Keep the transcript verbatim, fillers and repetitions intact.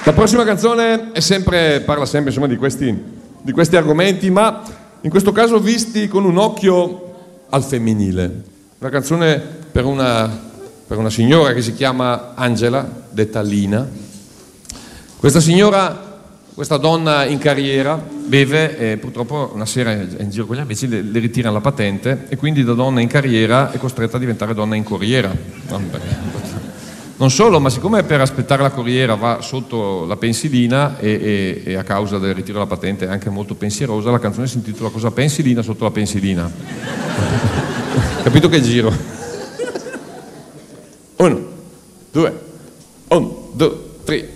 La prossima canzone è sempre, parla sempre insomma, di, questi, di questi argomenti, ma in questo caso visti con un occhio al femminile. Una canzone per una, per una signora che si chiama Angela, detta Lina. Questa signora, questa donna in carriera, beve e purtroppo una sera è in giro con gli amici, le, le ritirano la patente e quindi da donna in carriera è costretta a diventare donna in corriera. Non solo, ma siccome per aspettare la corriera va sotto la pensilina e, e, e a causa del ritiro della patente è anche molto pensierosa, la canzone si intitola Cosa pensilina sotto la pensilina. Capito che giro? Uno, due, un, due, tre.